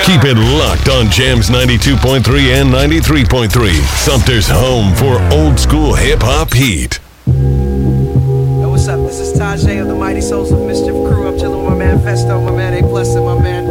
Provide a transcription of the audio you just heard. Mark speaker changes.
Speaker 1: Keep it locked on Jams 92.3 and 93.3. Sumter's home for old school hip hop heat.
Speaker 2: Yo, what's up? This is Tajay of the Mighty Souls of Mischief crew. I'm chilling with my man Festo, my man A Plus, and my man